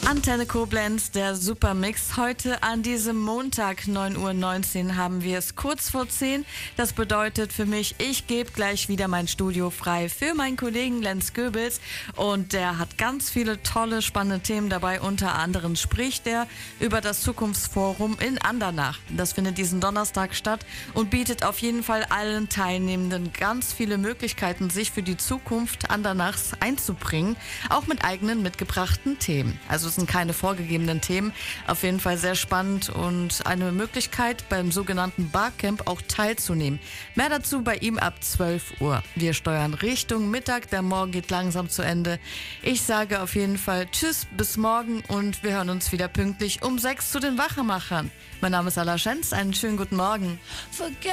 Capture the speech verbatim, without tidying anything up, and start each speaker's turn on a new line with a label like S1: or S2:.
S1: Antenne Koblenz, der Supermix. Heute an diesem Montag, neun Uhr neunzehn, haben wir es kurz vor zehn. Das bedeutet für mich, ich gebe gleich wieder mein Studio frei für meinen Kollegen Lenz Goebels. Und der hat ganz viele tolle, spannende Themen dabei. Unter anderem spricht er über das Zukunftsforum in Andernach. Das findet diesen Donnerstag statt und bietet auf jeden Fall allen Teilnehmenden ganz viele Möglichkeiten, sich für die Zukunft Andernachs einzubringen. Auch mit eigenen mitgebrachten Themen. Also es sind keine vorgegebenen Themen. Auf jeden Fall sehr spannend und eine Möglichkeit, beim sogenannten Barcamp auch teilzunehmen. Mehr dazu bei ihm ab zwölf Uhr. Wir steuern Richtung Mittag. Der Morgen geht langsam zu Ende. Ich sage auf jeden Fall Tschüss, bis morgen und wir hören uns wieder pünktlich um sechs zu den Wachemachern. Mein Name ist Ala Schenz. Einen schönen guten Morgen. Forget